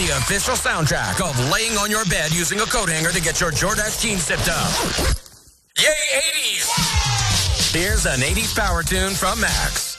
the official soundtrack of laying on your bed using a coat hanger to get your Jordache jeans zipped up. Yay, 80s! Here's an 80s power tune from Max.